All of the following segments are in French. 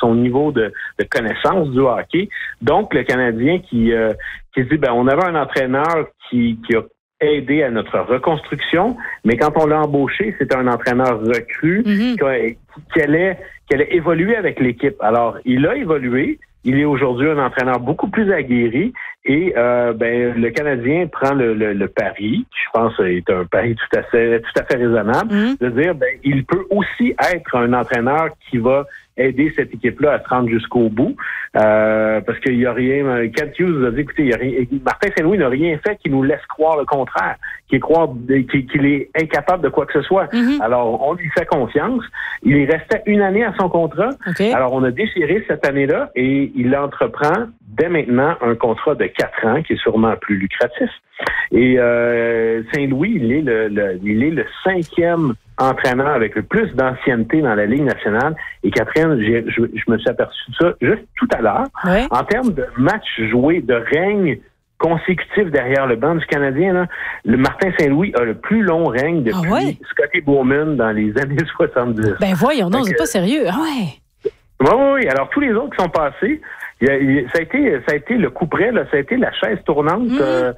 son niveau de connaissance du hockey. Donc, le Canadien qui se dit, on avait un entraîneur qui a aidé à notre reconstruction, mais quand on l'a embauché, c'était un entraîneur recru qui allait évoluer avec l'équipe. Alors, il a évolué. Il est aujourd'hui un entraîneur beaucoup plus aguerri et le Canadien prend le pari, qui je pense est un pari tout à fait raisonnable, de dire il peut aussi être un entraîneur qui va aider cette équipe-là à se rendre jusqu'au bout. Parce qu'il y a rien. Kent Hughes a dit, écoutez, Martin Saint-Louis n'a rien fait qui nous laisse croire le contraire, qu'il est incapable de quoi que ce soit. Alors, on lui fait confiance. Il restait une année à son contrat. Okay. Alors, on a déchiré cette année-là et il entreprend dès maintenant un contrat de 4 ans qui est sûrement plus lucratif. Et Saint-Louis, il est le 5e entraîneur avec le plus d'ancienneté dans la Ligue nationale. Et Catherine, je me suis aperçu de ça juste tout à l'heure. Oui. En termes de matchs joués, de règne consécutif derrière le banc du Canadien, là, le Martin Saint-Louis a le plus long règne depuis Scotty Bowman dans les années 70. Voyons, non, c'est pas sérieux. Ah ouais. Oui. Alors, tous les autres qui sont passés, ça a été le coup près, là, ça a été la chaise tournante,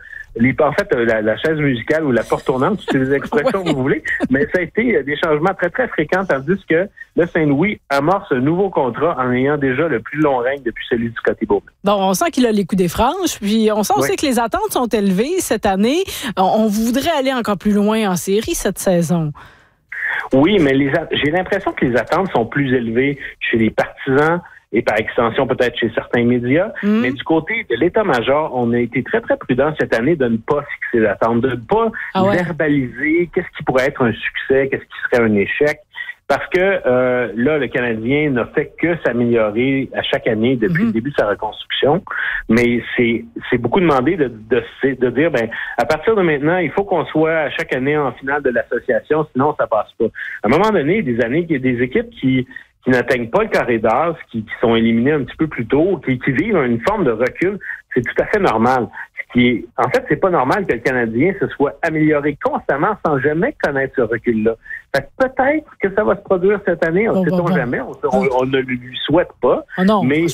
la chaise musicale ou la porte tournante, c'est les expressions que vous voulez, mais ça a été des changements très, très fréquents, tandis que le Saint-Louis amorce un nouveau contrat en ayant déjà le plus long règne depuis celui du Scotty Bowman. Bon, on sent qu'il a les coups des franges, puis on sent aussi que les attentes sont élevées cette année. On voudrait aller encore plus loin en série cette saison. Oui, mais j'ai l'impression que les attentes sont plus élevées chez les partisans et par extension peut-être chez certains médias. Mais du côté de l'état-major, on a été très, très prudent cette année de ne pas fixer d'attente, de ne pas verbaliser qu'est-ce qui pourrait être un succès, qu'est-ce qui serait un échec. Parce que là, le Canadien n'a fait que s'améliorer à chaque année depuis le début de sa reconstruction. Mais c'est beaucoup demandé de dire, à partir de maintenant, il faut qu'on soit à chaque année en finale de l'association, sinon ça passe pas. À un moment donné, il y a des équipes qui n'atteignent pas le carré d'as, qui sont éliminées un petit peu plus tôt, qui vivent une forme de recul, c'est tout à fait normal. En fait, c'est pas normal que le Canadien se soit amélioré constamment sans jamais connaître ce recul-là. Fait que peut-être que ça va se produire cette année, sait-on jamais, on ne lui souhaite pas. Oh non, mais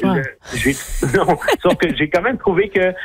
sauf que j'ai quand même trouvé que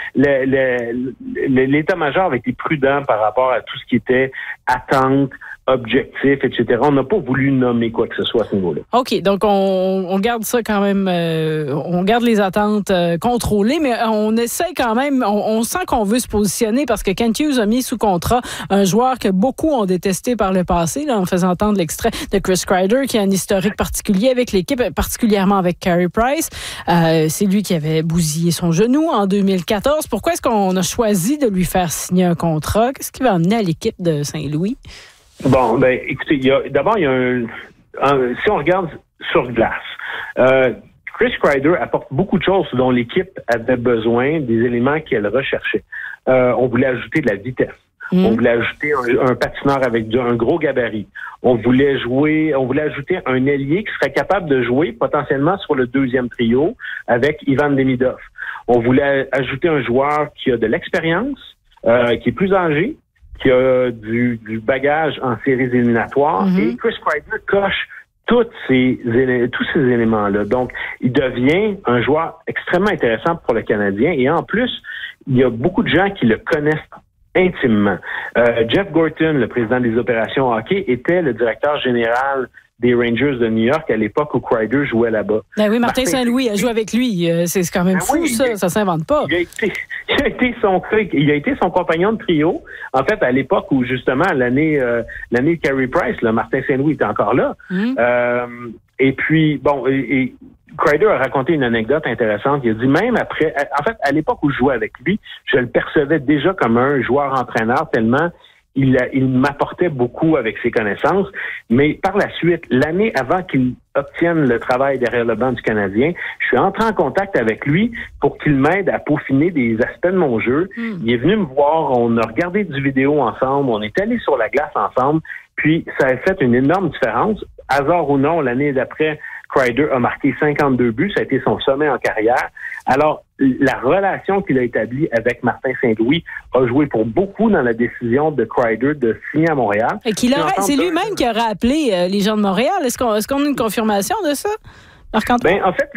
l'état-major avait été prudent par rapport à tout ce qui était attente, objectif, etc. On n'a pas voulu nommer quoi que ce soit à ce niveau-là. OK, donc on garde ça quand même, on garde les attentes contrôlées, mais on essaie quand même, on sent qu'on veut se positionner parce que Kent Hughes a mis sous contrat un joueur que beaucoup ont détesté par le passé, là, en faisant entendre l'extrait de Chris Kreider, qui a un historique particulier avec l'équipe, particulièrement avec Carey Price. C'est lui qui avait bousillé son genou en 2014. Pourquoi est-ce qu'on a choisi de lui faire signer un contrat? Qu'est-ce qui va amener à l'équipe de Saint-Louis? Bon, écoutez, si on regarde sur glace, Chris Kreider apporte beaucoup de choses dont l'équipe avait besoin, des éléments qu'elle recherchait. On voulait ajouter de la vitesse. On voulait ajouter un patineur avec un gros gabarit. On voulait ajouter un ailier qui serait capable de jouer potentiellement sur le deuxième trio avec Ivan Demidov. On voulait ajouter un joueur qui a de l'expérience, qui est plus âgé, qui a du bagage en séries éliminatoires. Et Chris Kreider coche tous ces éléments-là. Donc, il devient un joueur extrêmement intéressant pour le Canadien. Et en plus, il y a beaucoup de gens qui le connaissent intimement. Jeff Gorton, le président des opérations hockey, était le directeur général des Rangers de New York à l'époque où Kreider jouait là-bas. Ben oui, Martin Saint-Louis a joué avec lui. C'est quand même fou, ça s'invente pas. Il a été son compagnon de trio. En fait, à l'époque où, justement, l'année de Carey Price, là, Martin Saint-Louis était encore là. Et puis, Kreider a raconté une anecdote intéressante. Il a dit, même après, en fait, à l'époque où je jouais avec lui, je le percevais déjà comme un joueur-entraîneur tellement il m'apportait beaucoup avec ses connaissances. Mais par la suite, l'année avant qu'il obtienne le travail derrière le banc du Canadien, je suis entré en contact avec lui pour qu'il m'aide à peaufiner des aspects de mon jeu. Il est venu me voir, on a regardé du vidéo ensemble, on est allé sur la glace ensemble, puis ça a fait une énorme différence. Hasard ou non, l'année d'après, Kreider a marqué 52 buts, ça a été son sommet en carrière. Alors, la relation qu'il a établie avec Martin Saint-Louis a joué pour beaucoup dans la décision de Kreider de signer à Montréal. Et c'est lui-même qui aurait appelé les gens de Montréal. Est-ce qu'on a une confirmation de ça, Marc-Antoine? En fait,